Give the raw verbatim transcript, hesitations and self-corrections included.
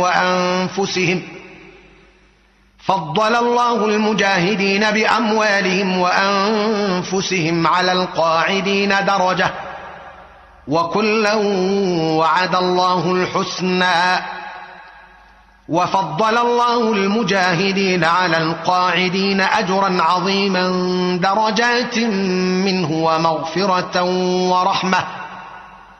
وأنفسهم فضل الله المجاهدين بأموالهم وأنفسهم على القاعدين درجة وكلا وعد الله الحسنى وفضل الله المجاهدين على القاعدين أجرا عظيما درجات منه ومغفرة ورحمة